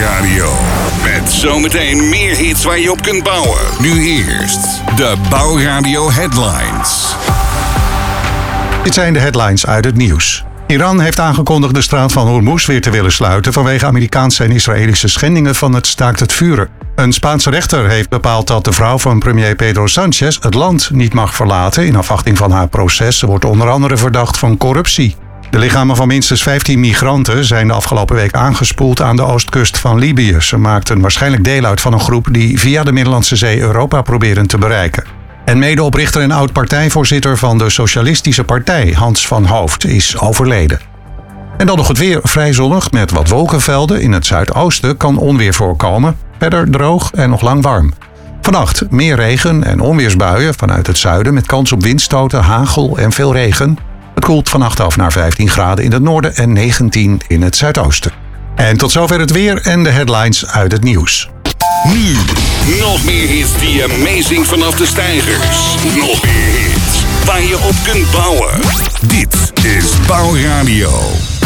Bouwradio. Met zometeen meer hits waar je op kunt bouwen. Nu eerst de Bouwradio Headlines. Dit zijn de headlines uit het nieuws. Iran heeft aangekondigd de straat van Hormuz weer te willen sluiten vanwege Amerikaanse en Israëlische schendingen van het staakt het vuren. Een Spaanse rechter heeft bepaald dat de vrouw van premier Pedro Sánchez het land niet mag verlaten in afwachting van haar proces. Ze wordt onder andere verdacht van corruptie. De lichamen van minstens 15 migranten zijn de afgelopen week aangespoeld aan de oostkust van Libië. Ze maakten waarschijnlijk deel uit van een groep die via de Middellandse Zee Europa proberen te bereiken. En medeoprichter en oud-partijvoorzitter van de Socialistische Partij, Hans van Hooft, is overleden. En dan nog het weer, vrij zonnig met wat wolkenvelden. In het zuidoosten kan onweer voorkomen. Verder droog en nog lang warm. Vannacht meer regen en onweersbuien vanuit het zuiden met kans op windstoten, hagel en veel regen. Het koelt vannacht af naar 15 graden in het noorden en 19 in het zuidoosten. En tot zover het weer en de headlines uit het nieuws. Nu, nog meer hits die je meezingt vanaf de steigers. Nog meer hits waar je op kunt bouwen. Dit is Bouwradio.